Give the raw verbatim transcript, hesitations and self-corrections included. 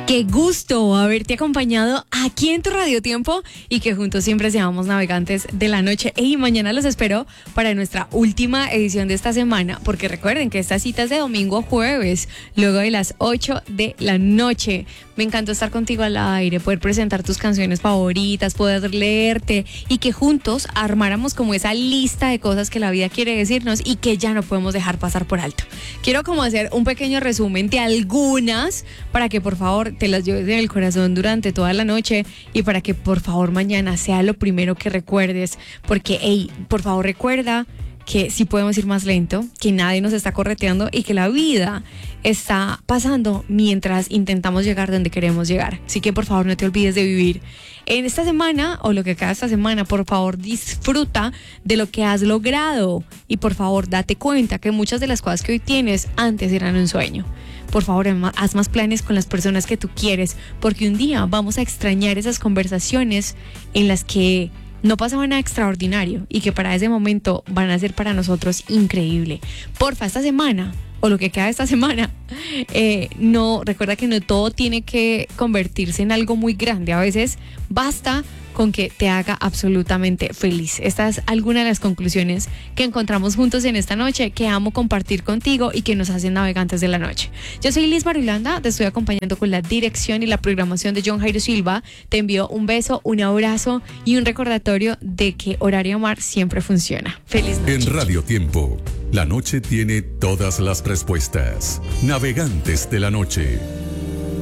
Qué gusto haberte acompañado aquí en tu Radio Tiempo y que juntos siempre seamos navegantes de la noche. Y mañana los espero para nuestra última edición de esta semana, porque recuerden que esta cita es de domingo a jueves, luego de las ocho de la noche. Me encantó estar contigo al aire, poder presentar tus canciones favoritas, poder leerte y que juntos armáramos como esa lista de cosas que la vida quiere decirnos y que ya no podemos dejar pasar por alto. Quiero como hacer un pequeño resumen de algunas para que por favor te las lleves en el corazón durante toda la noche y para que por favor mañana sea lo primero que recuerdes, porque hey, por favor recuerda que sí podemos ir más lento, que nadie nos está correteando y que la vida está pasando mientras intentamos llegar donde queremos llegar. Así que por favor no te olvides de vivir en esta semana o lo que queda esta semana. Por favor disfruta de lo que has logrado y por favor date cuenta que muchas de las cosas que hoy tienes antes eran un sueño. Por favor, haz más planes con las personas que tú quieres, porque un día vamos a extrañar esas conversaciones en las que no pasaba nada extraordinario y que para ese momento van a ser para nosotros increíble. Porfa, esta semana o lo que queda de esta semana, eh, no, recuerda que no todo tiene que convertirse en algo muy grande. A veces basta con que te haga absolutamente feliz. Esta es alguna de las conclusiones que encontramos juntos en esta noche, que amo compartir contigo y que nos hacen navegantes de la noche. Yo soy Liz Marilanda, te estoy acompañando con la dirección y la programación de John Jairo Silva. Te envío un beso, un abrazo y un recordatorio de que Horario Mar siempre funciona. Feliz noche. En Radio Tiempo, la noche tiene todas las respuestas. Navegantes de la noche.